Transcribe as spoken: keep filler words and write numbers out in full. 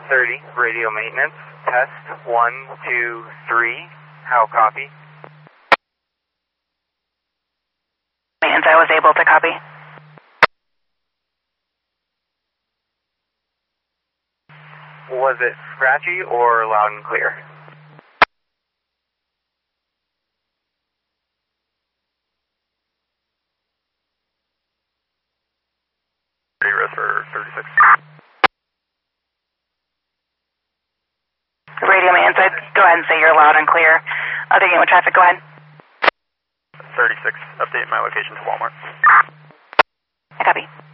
thirty, radio maintenance. Test one, two, three. How copy? Maintenance, I was able to copy. Was it scratchy or loud and clear? Rest for thirty-six. Radio maintenance, I'd go ahead and say you're loud and clear. Other unit with traffic, go ahead. thirty-six, update my location to Walmart. I copy.